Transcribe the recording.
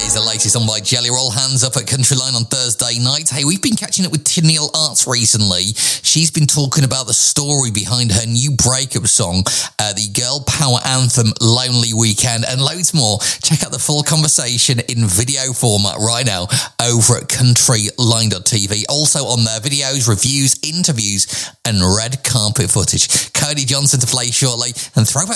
There's the latest on by Jelly Roll. Hands up at Countryline on Thursday night. Hey, we've been catching up with Tennille Arts recently. She's been talking about the story behind her new breakup song, the girl power anthem Lonely Weekend, and loads more. Check out the full conversation in video format right now over at countryline.tv. Also on there, videos, reviews, interviews, and red carpet footage. Cody Johnson to play shortly, and throwback